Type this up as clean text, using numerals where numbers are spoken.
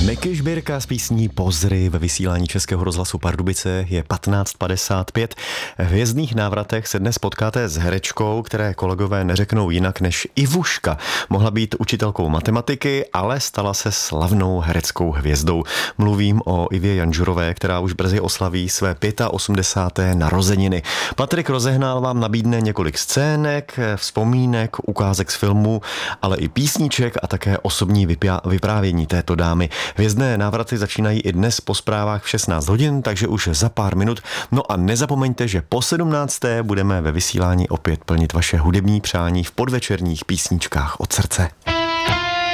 Meky Žbírka s písní Pozry ve vysílání Českého rozhlasu Pardubice je 15:55. V Hvězdných návratech se dnes potkáte s herečkou, které kolegové neřeknou jinak než Ivuška. Mohla být učitelkou matematiky, ale stala se slavnou hereckou hvězdou. Mluvím o Ivě Janžurové, která už brzy oslaví své 85. narozeniny. Patrik Rozehnal vám nabídne několik scének, vzpomínek, ukázek z filmů, ale i písniček a také osobní vyprávění této dámy. Hvězdné návraty začínají i dnes po zprávách v 16 hodin, takže už za pár minut. No a nezapomeňte, že po 17. budeme ve vysílání opět plnit vaše hudební přání v podvečerních písničkách od srdce.